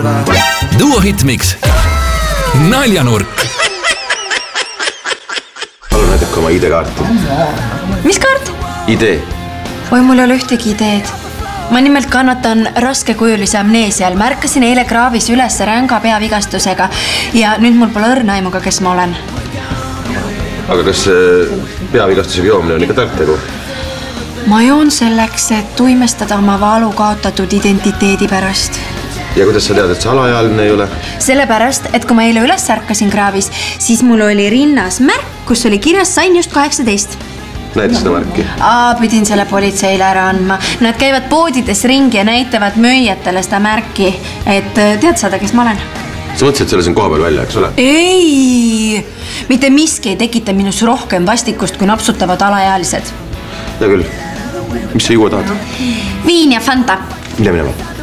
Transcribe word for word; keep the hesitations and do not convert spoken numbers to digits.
Duo Hitmix. Naljanurk. Palun näidake oma I D-kaarti. Mis kaart? I D. Oi, mul ei ole ühtegi ideed. Ma nimelt kannatan raskekujulise amneesial. Märkasin eile kraavis üles ränga peavigastusega ja nüüd mul pole õrna aimuga, kes ma olen. Aga kas peavigastusega joomine on ikka tark tegu? Ma joon selleks, et tuimestada oma valu kaotatud identiteedi pärast. Ja kuidas sa tead, et sa alaealine ei ole? Sellepärast, et kui ma eile üles ärkasin kraavis, siis mul oli rinnas märk, kus oli kirjas sain just kaheksateist. Näita seda märki. Aa, pidin selle politseile ära andma. Nad käivad poodides ringi ja näitavad müüjatele seda märki, et tead saada, kes ma olen. Sa mõtlesid, et selle siin koha peal välja, eks ole? Ei! Mitte miski ei tekita minus rohkem vastikust, kui napsutavad alaealised. Ja küll. Mis sa juua tahad? Viin ja Fanta. Mine minema.